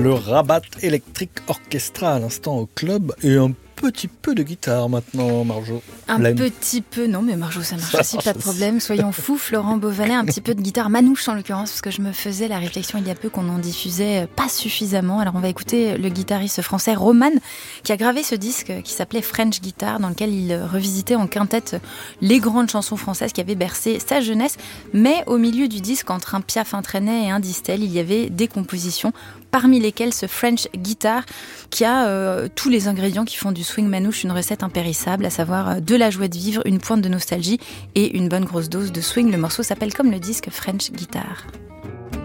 Le Rabat Electric Orchestra à l'instant au club et un petit peu de guitare maintenant, Marjo. Petit peu, non mais Marjo ça marche aussi, pas de problème. Soyons fous, Florent Beauvalet, un petit peu de guitare manouche en l'occurrence, parce que je me faisais la réflexion il y a peu qu'on en diffusait pas suffisamment. Alors on va écouter le guitariste français Roman qui a gravé ce disque qui s'appelait French Guitar, dans lequel il revisitait en quintette les grandes chansons françaises qui avaient bercé sa jeunesse. Mais au milieu du disque, entre un Piaf, un Trenet et un Distel, il y avait des compositions, parmi lesquelles ce French Guitar qui a tous les ingrédients qui font du swing manouche une recette impérissable, à savoir de la joie de vivre, une pointe de nostalgie et une bonne grosse dose de swing. Le morceau s'appelle comme le disque French Guitar.